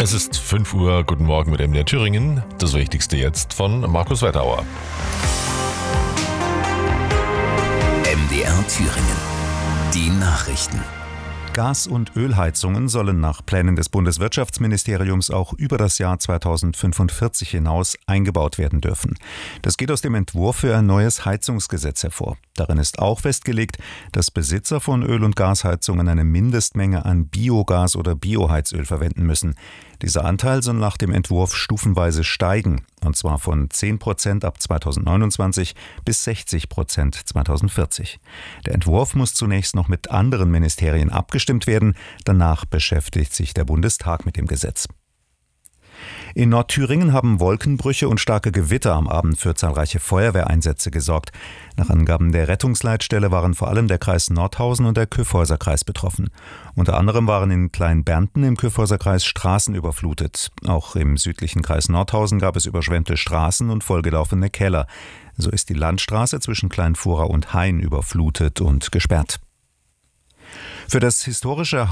Es ist 5 Uhr, guten Morgen mit MDR Thüringen. Das Wichtigste jetzt von Markus Wettauer. MDR Thüringen. Die Nachrichten. Gas- und Ölheizungen sollen nach Plänen des Bundeswirtschaftsministeriums auch über das Jahr 2045 hinaus eingebaut werden dürfen. Das geht aus dem Entwurf für ein neues Heizungsgesetz hervor. Darin ist auch festgelegt, dass Besitzer von Öl- und Gasheizungen eine Mindestmenge an Biogas oder Bioheizöl verwenden müssen. Dieser Anteil soll nach dem Entwurf stufenweise steigen, und zwar von 10% ab 2029 bis 60% 2040. Der Entwurf muss zunächst noch mit anderen Ministerien abgestimmt werden, danach beschäftigt sich der Bundestag mit dem Gesetz. In Nordthüringen haben Wolkenbrüche und starke Gewitter am Abend für zahlreiche Feuerwehreinsätze gesorgt. Nach Angaben der Rettungsleitstelle waren vor allem der Kreis Nordhausen und der Kyffhäuser-Kreis betroffen. Unter anderem waren in Kleinbernten im Kyffhäuser-Kreis Straßen überflutet. Auch im südlichen Kreis Nordhausen gab es überschwemmte Straßen und vollgelaufene Keller. So ist die Landstraße zwischen Kleinfurau und Hain überflutet und gesperrt. Für das historische